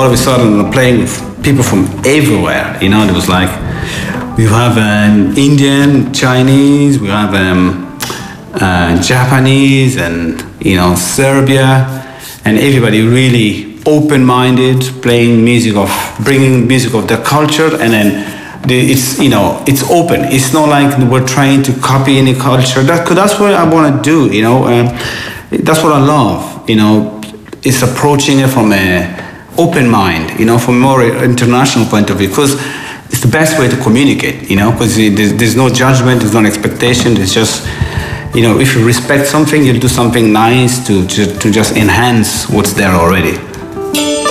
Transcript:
of a sudden playing with people from everywhere. You know, it was like we have Indian, Chinese, we have Japanese, and Serbia, and everybody really open-minded, bringing music of their culture, and then it's open. It's not like we're trying to copy any culture. That's what I want to do. That's what I love. It's approaching it from an open mind. From a more international point of view, because it's the best way to communicate. Because there's no judgment, there's no expectation. It's just if you respect something, you'll do something nice to just enhance what's there already.